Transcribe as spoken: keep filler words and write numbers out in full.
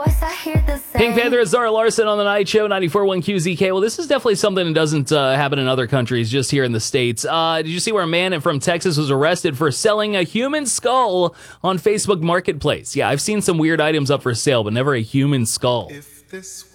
Pink Panther, Zara Larson on the Night Show, ninety-four point one Q Z K. Well, this is definitely something that doesn't uh, happen in other countries, just here in the States. Uh, did you see where a man from Texas was arrested for selling a human skull on Facebook Marketplace? Yeah, I've seen some weird items up for sale, but never a human skull. If this